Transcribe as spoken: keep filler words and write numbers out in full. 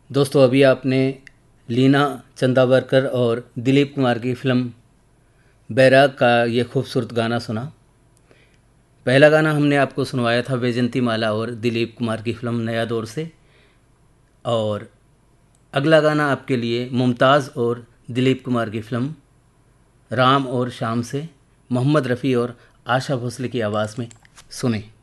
दोस्तों, अभी आपने लीना चंदावरकर और दिलीप कुमार की फिल्म बैराग का ये खूबसूरत गाना सुना। पहला गाना हमने आपको सुनवाया था वैजंती माला और दिलीप कुमार की फिल्म नया दौर से, और अगला गाना आपके लिए मुमताज़ और दिलीप कुमार की फिल्म राम और शाम से मोहम्मद रफ़ी और आशा भोसले की आवाज़ में सुने।